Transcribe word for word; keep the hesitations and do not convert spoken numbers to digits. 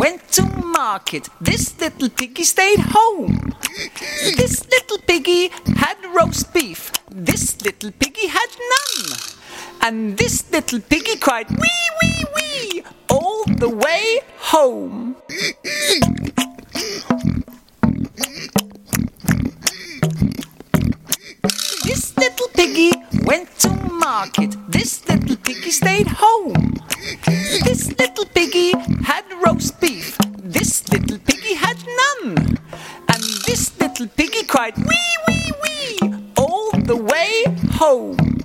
went to market. This little piggy stayed home. This little piggy had roast beef. This little piggy had none. And this little piggy cried wee, wee, wee all the way home. This little piggy went to market. This little piggy stayed home. This